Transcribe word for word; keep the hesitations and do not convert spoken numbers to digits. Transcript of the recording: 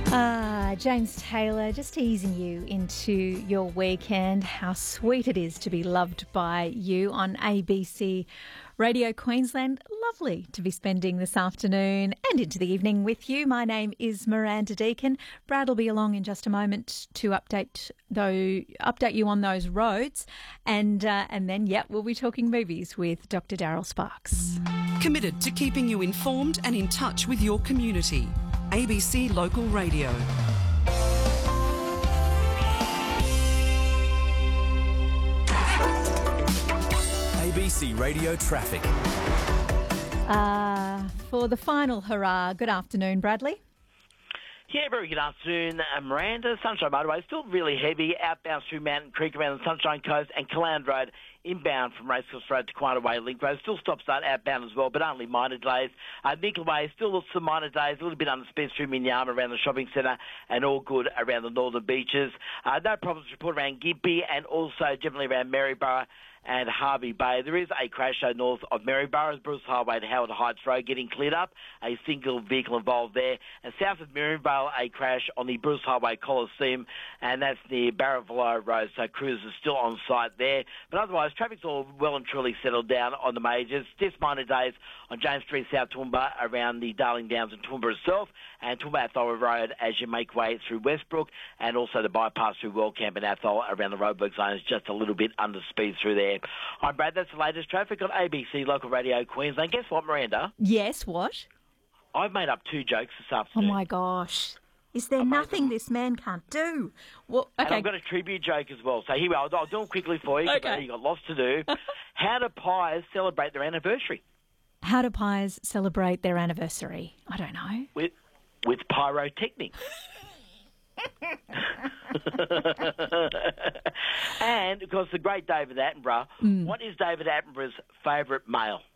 Ah, James Taylor, just easing you into your weekend. How sweet it is to be loved by you on A B C Radio Queensland. Lovely to be spending this afternoon and into the evening with you. My name is Miranda Deacon. Brad will be along in just a moment to update though update you on those roads, and uh, and then yeah, we'll be talking movies with Doctor Daryl Sparks. Committed to keeping you informed and in touch with your community. A B C Local Radio. A B C Radio Traffic. Uh, for the final hurrah, good afternoon, Bradley. Yeah, very good afternoon, uh, Miranda. Sunshine Motorway still really heavy, outbound through Mountain Creek around the Sunshine Coast, and Calland Road inbound from Racecourse Road to Quina Way Link Road. Still stop start outbound as well, but only minor delays. Uh, Nickel Way still some minor delays, a little bit under speed through Minyama around the shopping centre, and all good around the northern beaches. Uh, no problems reported around Gympie and also generally around Maryborough and Harvey Bay. There is a crash though north of Maryborough, Bruce Highway to Howard Heights Road getting cleared up. A single vehicle involved there. And south of Maryborough, a crash on the Bruce Highway Coliseum, and that's near Barravalo Road, so crews are still on site there. But otherwise, traffic's all well and truly settled down on the majors. Just minor days on James Street, South Toowoomba, around the Darling Downs and Toowoomba itself, and Toowoomba Atholl Road as you make way through Westbrook, and also the bypass through Wellcamp and Atholl around the roadwork zone is just a little bit under speed through there. Hi, Brad. That's the latest traffic on A B C Local Radio Queensland. Guess what, Miranda? Yes, what? I've made up two jokes this Oh afternoon. my gosh. Is there Amazing. nothing this man can't do? Well, And okay. I've got a tribute joke as well. So here we are. I'll, I'll do them quickly for you, because Okay. I know you've got lots to do. How do pies celebrate their anniversary? How do pies celebrate their anniversary? I don't know. With with pyrotechnics. And, of course, the great David Attenborough. Mm. What is David Attenborough's favourite male?